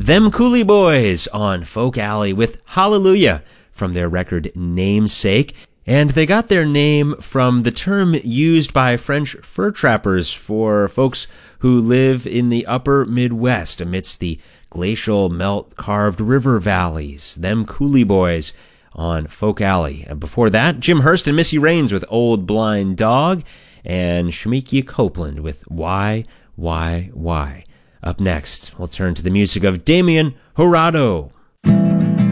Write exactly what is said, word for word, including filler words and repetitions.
Them Coulee Boys on Folk Alley with Hallelujah from their record Namesake. And they got their name from the term used by French fur trappers for folks who live in the upper Midwest amidst the glacial melt-carved river valleys. Them Coulee Boys on Folk Alley. And before that, Jim Hurst and Missy Raines with Old Blind Dog, and Shemekia Copeland with Why, Why, Why. Up next, we'll turn to the music of Damien Jurado.